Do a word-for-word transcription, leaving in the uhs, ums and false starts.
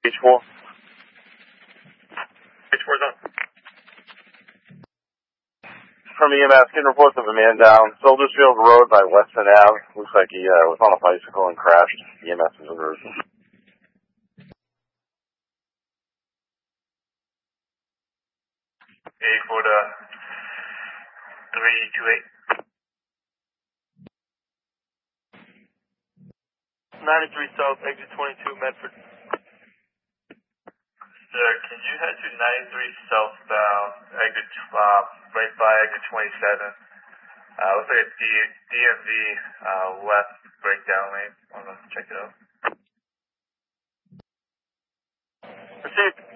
H four. H four's on. From E M S, getting reports of a man down Soldiersfield Road by Weston Ave. Looks like he uh, was on a bicycle and crashed. E M S is en route. eight four to three two eight. ninety-three South, exit twenty-two, Medford. Sir, can you head to ninety-three southbound, exit, uh, right by exit twenty-seven? Uh, looks like a D, DMV, uh, left breakdown lane. I'm gonna check it out. Received.